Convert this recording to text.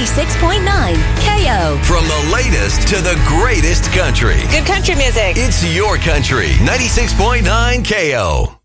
96.9 KO. From the latest to the greatest country. Good country music. It's your country. 96.9 KO.